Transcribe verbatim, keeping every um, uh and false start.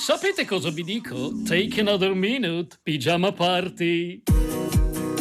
Sapete cosa vi dico? Take another minute, pigiama party.